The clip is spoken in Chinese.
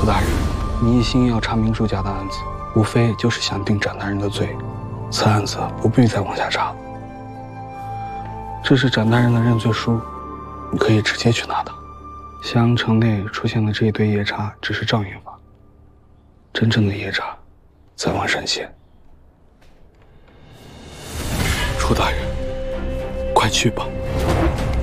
大人，你一心要查明珠家的案子，无非就是想定展大人的罪。此案子不必再往下查。这是展大人的认罪书，你可以直接去拿它。襄阳城内出现的这一堆夜叉，只是障眼法。真正的夜叉，在望山县。楚大人，快去吧。